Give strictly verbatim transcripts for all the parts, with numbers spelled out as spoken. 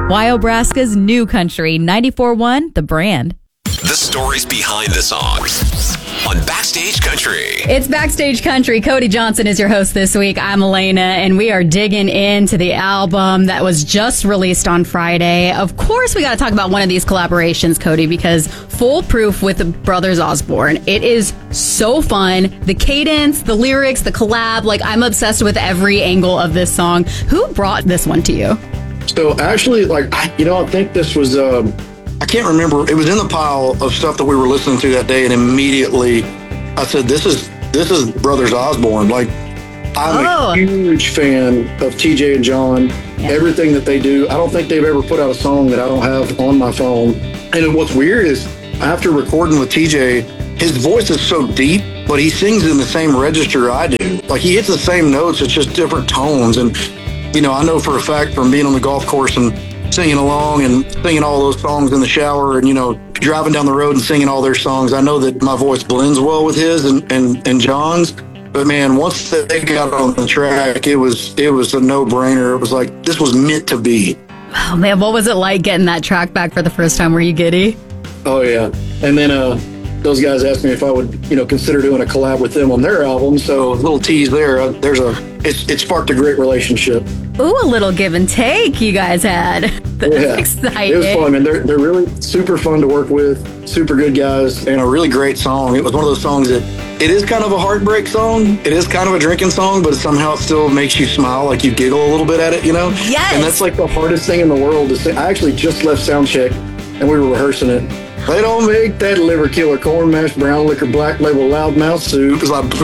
Wyobraska's New Country, ninety-four point one, The Brand. The stories behind the songs on Backstage Country. It's Backstage Country. Cody Johnson is your host this week. I'm Elena, and we are digging into the album that was just released on Friday. Of course, we got to talk about one of these collaborations, Cody, because Foolproof with the Brothers Osborne. It is so fun. The cadence, the lyrics, the collab, like I'm obsessed with every angle of this song. Who brought this one to you? So actually, like, you know, I think this was... Um, I can't remember. It was in the pile of stuff that we were listening to that day, and immediately I said, "This is this is Brothers Osborne." Like, I'm oh. a huge fan of T J and John. Yeah. Everything that they do. I don't think they've ever put out a song that I don't have on my phone. And what's weird is after recording with T J, his voice is so deep, but he sings in the same register I do. Like, he hits the same notes. It's just different tones. And you know, I know for a fact from being on the golf course and singing along and singing all those songs in the shower and, you know, driving down the road and singing all their songs, I know that my voice blends well with his and, and, and John's. But man, once they got on the track, it was it was a no-brainer. It was like, this was meant to be. Oh man, what was it like getting that track back for the first time? Were you giddy? Oh yeah. And then uh, those guys asked me if I would, you know, consider doing a collab with them on their album. So a little tease there. Uh, there's a it's, it sparked a great relationship. Ooh, a little give and take you guys had. That's yeah. exciting. It was fun, man. They're, they're really super fun to work with, super good guys, and a really great song. It was one of those songs that, it is kind of a heartbreak song. It is kind of a drinking song, but somehow it still makes you smile, like you giggle a little bit at it, you know? Yes. And that's like the hardest thing in the world to sing. I actually just left Soundcheck, and we were rehearsing it. They don't make that liver killer corn mash, brown liquor, black label, loudmouth soup. It's like...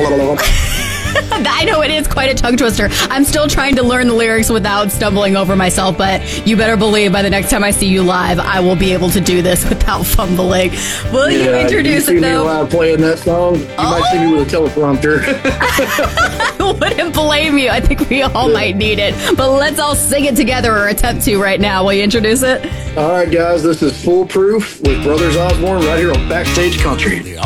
I know it is quite a tongue twister. I'm still trying to learn the lyrics without stumbling over myself, but you better believe by the next time I see you live, I will be able to do this without fumbling. Will yeah, you introduce you it, though? You see me live playing that song, you oh. might see me with a teleprompter. I wouldn't blame you. I think we all yeah. might need it. But let's all sing it together, or attempt to right now. Will you introduce it? All right, guys, this is Foolproof with Brothers Osborne right here on Backstage Country.